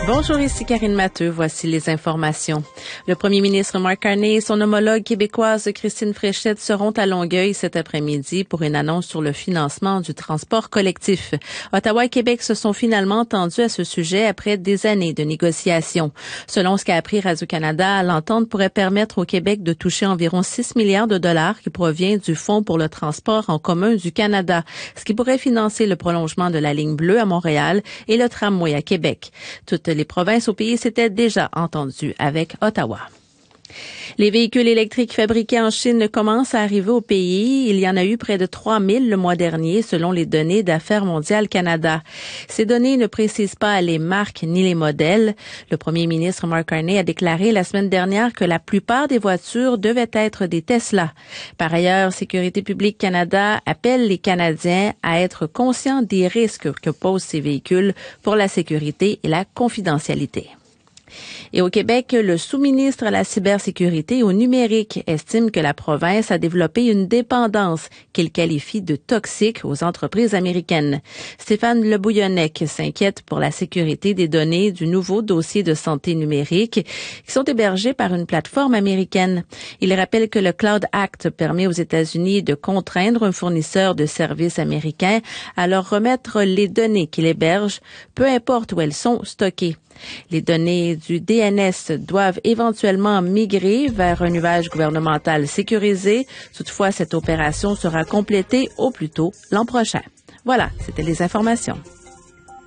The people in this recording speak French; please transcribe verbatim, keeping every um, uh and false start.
Bonjour, ici Karine Matteux. Voici les informations. Le premier ministre Mark Carney et son homologue québécoise Christine Fréchette seront à Longueuil cet après-midi pour une annonce sur le financement du transport collectif. Ottawa et Québec se sont finalement entendus à ce sujet après des années de négociations. Selon ce qu'a appris Radio-Canada, l'entente pourrait permettre au Québec de toucher environ six milliards de dollars qui provient du Fonds pour le transport en commun du Canada, ce qui pourrait financer le prolongement de la ligne bleue à Montréal et le tramway à Québec. Toutes les provinces au pays s'étaient déjà entendues avec Ottawa. Les véhicules électriques fabriqués en Chine commencent à arriver au pays. Il y en a eu près de trois mille le mois dernier, selon les données d'Affaires mondiales Canada. Ces données ne précisent pas les marques ni les modèles. Le premier ministre Mark Carney a déclaré la semaine dernière que la plupart des voitures devaient être des Tesla. Par ailleurs, Sécurité publique Canada appelle les Canadiens à être conscients des risques que posent ces véhicules pour la sécurité et la confidentialité. Et au Québec, le sous-ministre à la cybersécurité et au numérique estime que la province a développé une dépendance qu'il qualifie de toxique aux entreprises américaines. Stéphane Le Bouillonnec s'inquiète pour la sécurité des données du nouveau dossier de santé numérique qui sont hébergées par une plateforme américaine. Il rappelle que le Cloud Act permet aux États-Unis de contraindre un fournisseur de services américain à leur remettre les données qu'il héberge, peu importe où elles sont stockées. Les données du D N S doivent éventuellement migrer vers un nuage gouvernemental sécurisé. Toutefois, cette opération sera complétée au plus tôt l'an prochain. Voilà, c'était les informations.